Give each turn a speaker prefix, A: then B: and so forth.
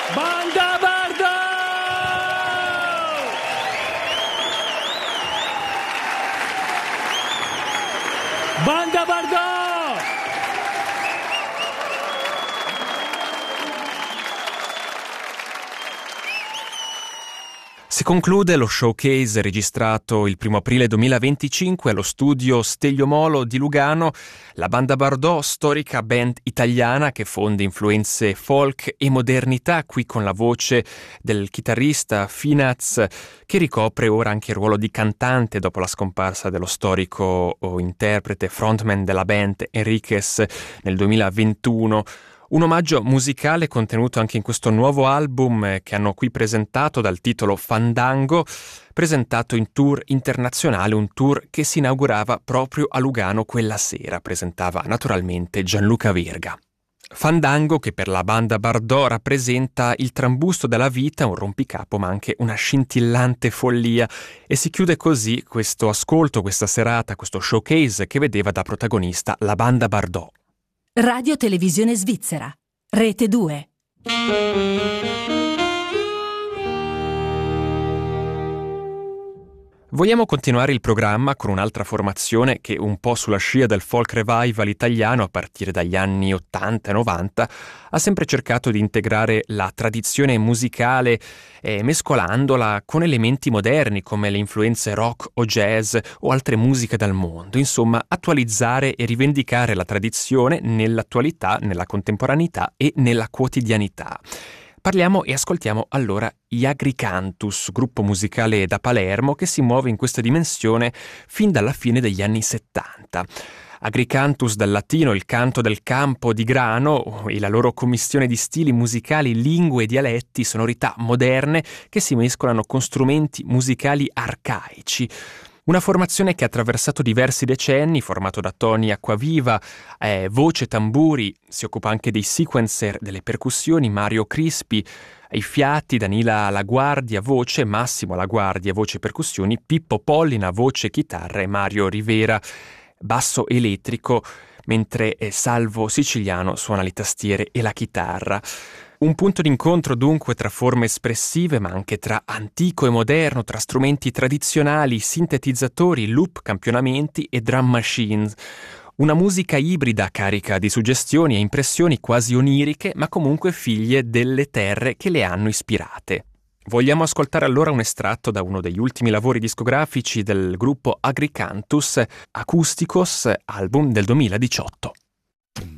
A: Banda Bardò! Banda Bardò!
B: Si conclude lo showcase registrato il 1 aprile 2025 allo studio Steglio Molo di Lugano. La Banda Bardò, storica band italiana che fonde influenze folk e modernità, qui con la voce del chitarrista Finaz, che ricopre ora anche il ruolo di cantante dopo la scomparsa dello storico interprete frontman della band Enriquez nel 2021. Un omaggio musicale contenuto anche in questo nuovo album che hanno qui presentato dal titolo Fandango, presentato in tour internazionale, un tour che si inaugurava proprio a Lugano quella sera, presentava naturalmente Gianluca Verga. Fandango che per la Banda Bardò rappresenta il trambusto della vita, un rompicapo ma anche una scintillante follia, e si chiude così questo ascolto, questa serata, questo showcase che vedeva da protagonista la Banda Bardò.
C: Radio Televisione Svizzera, Rete 2.
B: Vogliamo continuare il programma con un'altra formazione che, un po' sulla scia del folk revival italiano a partire dagli anni 80 e 90, ha sempre cercato di integrare la tradizione musicale mescolandola con elementi moderni come le influenze rock o jazz o altre musiche dal mondo. Insomma, attualizzare e rivendicare la tradizione nell'attualità, nella contemporaneità e nella quotidianità. Parliamo e ascoltiamo allora gli Agricantus, gruppo musicale da Palermo che si muove in questa dimensione fin dalla fine degli anni 70. Agricantus, dal latino il canto del campo di grano, e la loro commistione di stili musicali, lingue e dialetti, sonorità moderne che si mescolano con strumenti musicali arcaici. Una formazione che ha attraversato diversi decenni, formato da Tony Acquaviva, voce, tamburi, si occupa anche dei sequencer, delle percussioni, Mario Crispi, ai fiati, Danila Laguardia, voce, Massimo Laguardia, voce e percussioni, Pippo Pollina, voce, chitarra e Mario Rivera, basso elettrico, mentre Salvo Siciliano suona le tastiere e la chitarra. Un punto d'incontro dunque tra forme espressive ma anche tra antico e moderno, tra strumenti tradizionali, sintetizzatori, loop, campionamenti e drum machines. Una musica ibrida carica di suggestioni e impressioni quasi oniriche ma comunque figlie delle terre che le hanno ispirate. Vogliamo ascoltare allora un estratto da uno degli ultimi lavori discografici del gruppo Agricantus, Acousticos, album del 2018.